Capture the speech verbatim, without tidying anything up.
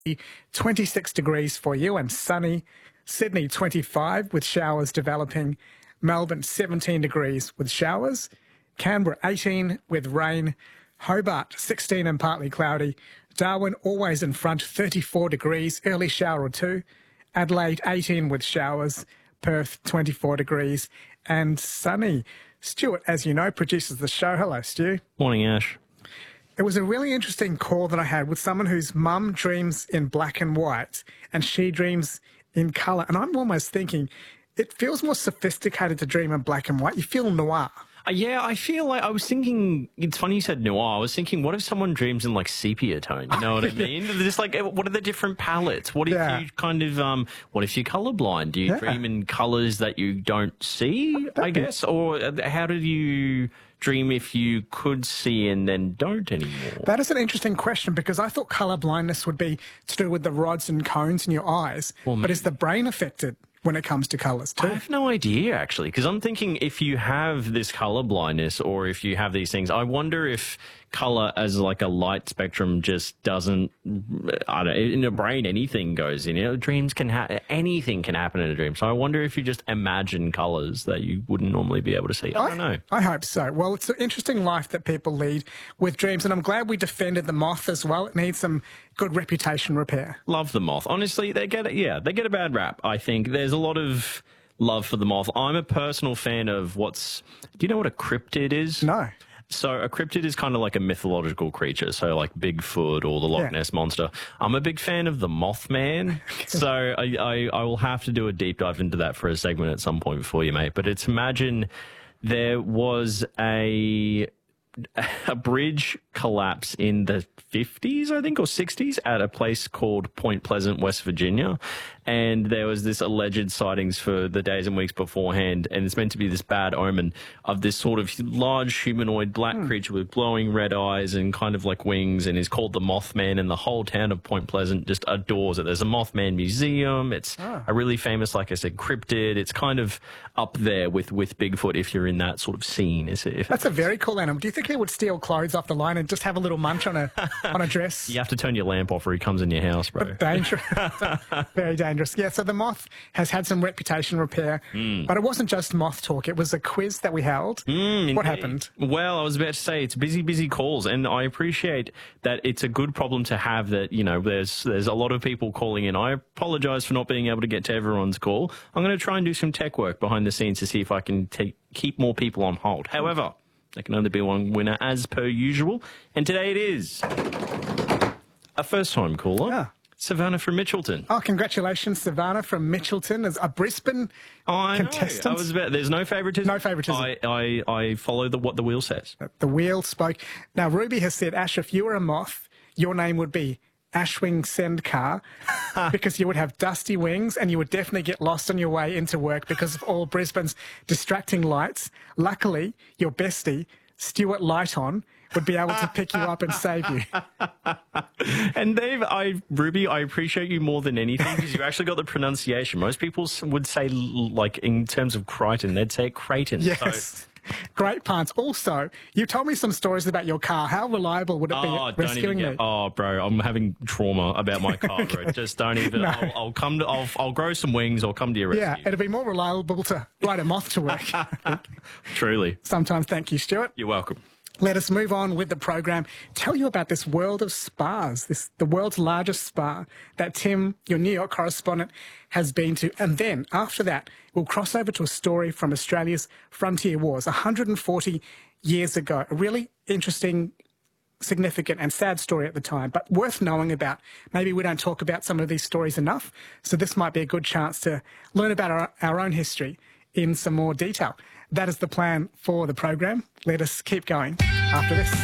twenty-six degrees for you and sunny. Sydney, twenty-five with showers developing. Melbourne, seventeen degrees with showers. Canberra, eighteen with rain. Hobart, sixteen and partly cloudy. Darwin, always in front, thirty-four degrees, early shower or two. Adelaide, eighteen with showers. Perth, twenty-four degrees and sunny. Stuart, as you know, produces the show. Hello, Stu. Morning, Ash. It was a really interesting call that I had with someone whose mum dreams in black and white and she dreams in colour. And I'm almost thinking it feels more sophisticated to dream in black and white. You feel noir. Uh, yeah, I feel like I was thinking, it's funny you said noir. I was thinking, what if someone dreams in like sepia tone? You know what I mean? Just like, what are the different palettes? What if Yeah. you kind of, um, what if you're colourblind? Do you Yeah. dream in colours that you don't see, I guess? Or uh, how did you dream if you could see and then don't anymore? That is an interesting question because I thought colour blindness would be to do with the rods and cones in your eyes. Well, but is the brain affected when it comes to colours I too? have no idea, actually, because I'm thinking if you have this colour blindness or if you have these things, I wonder if colour as like a light spectrum just doesn't, I don't know, in the brain anything goes in. You know, dreams can happen, anything can happen in a dream. So I wonder if you just imagine colours that you wouldn't normally be able to see. I don't know. I hope so. Well, it's an interesting life that people lead with dreams, and I'm glad we defended the moth as well. It needs some good reputation repair. Love the moth. Honestly, they get it. Yeah, they get a bad rap. I think there's a lot of love for the moth. I'm a personal fan of what's. Do you know what a cryptid is? No. So a cryptid is kind of like a mythological creature, so like Bigfoot or the Loch Yeah. Ness Monster. I'm a big fan of the Mothman, so I, I, I will have to do a deep dive into that for a segment at some point for you, mate. But it's imagine there was a a bridge collapse in the fifties, I think, or sixties at a place called Point Pleasant, West Virginia. And there was this alleged sightings for the days and weeks beforehand. And it's meant to be this bad omen of this sort of large humanoid black Hmm. creature with glowing red eyes and kind of like wings, and is called the Mothman. And the whole town of Point Pleasant just adores it. There's a Mothman museum. It's Ah. a really famous, like I said, cryptid. It's kind of up there with, with Bigfoot if you're in that sort of scene. Is it? If That's a very cool animal. Do you think he would steal clothes off the line and just have a little munch on a on a dress? You have to turn your lamp off or he comes in your house, bro. Dangerous. Very dangerous. Yeah, so the moth has had some reputation repair, Hmm. but it wasn't just moth talk. It was a quiz that we held. Mm, What indeed. happened? Well, I was about to say it's busy, busy calls, and I appreciate that it's a good problem to have that, you know, there's there's a lot of people calling in. I apologize for not being able to get to everyone's call. I'm going to try and do some tech work behind the scenes to see if I can take, keep more people on hold. However, there can only be one winner as per usual, and today it is a first-time caller. Yeah. Savannah from Mitchelton. Oh, congratulations, Savannah from Mitchelton, as a Brisbane I know. contestant. I was about, there's no favouritism. No favouritism. I, I, I follow the, what the wheel says. The wheel spoke. Now, Ruby has said, Ash, if you were a moth, your name would be Ashwing Sendkar because you would have dusty wings and you would definitely get lost on your way into work because of all Brisbane's distracting lights. Luckily, your bestie, Stuart Lighton, would be able to pick you up and save you. And Dave, I Ruby, I appreciate you more than anything because you actually got the pronunciation. Most people s- would say, l- like in terms of Crichton, they'd say Creighton. Yes. Great puns. Also, you told me some stories about your car. How reliable would it So, be oh, at don't rescuing even me? get. Oh, bro, I'm having trauma about my car, bro. Just don't even. No. I'll, I'll come to. I'll, I'll grow some wings. I'll come to your Yeah, rescue. it'd be more reliable to ride a moth to work. Truly, Sometimes. Thank you, Stuart. you're welcome. Let us move on with the program. Tell you about this world of spas, this the world's largest spa that Tim, your New York correspondent, has been to. And then after that, we'll cross over to a story from Australia's frontier wars, one hundred forty years ago. A really interesting, significant and sad story at the time, but worth knowing about. Maybe we don't talk about some of these stories enough, so this might be a good chance to learn about our, our own history in some more detail. That is the plan for the program. Let us keep going after this.